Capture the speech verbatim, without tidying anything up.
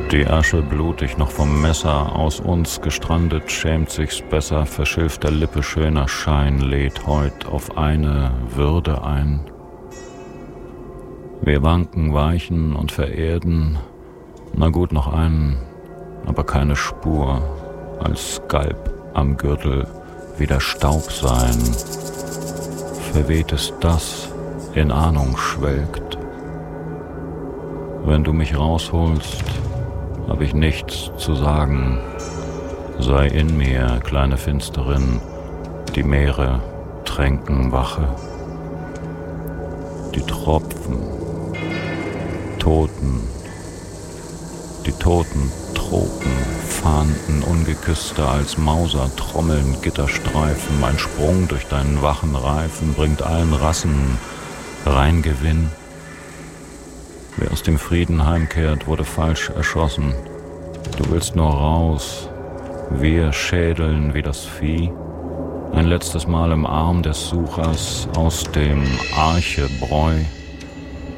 Die Asche blutig noch vom Messer, aus uns gestrandet, schämt sich's besser, verschilfter Lippe schöner Schein, lädt heut auf eine Würde ein. Wir wanken, weichen und vererden, na gut noch einen, aber keine Spur, als Skalp am Gürtel wieder Staub sein. Verwehtes das in Ahnung schwelgt. Wenn du mich rausholst, hab ich nichts zu sagen. Sei in mir, kleine Finsterin, die Meere tränken Wache. Die Tropfen, Toten, die toten Tropen fahnten ungeküsster als Mauser, trommeln Gitterstreifen. Mein Sprung durch deinen wachen Reifen bringt allen Rassen Reingewinn. Wer aus dem Frieden heimkehrt, wurde falsch erschossen. Du willst nur raus, wir schädeln wie das Vieh. Ein letztes Mal im Arm des Suchers aus dem Archebräu.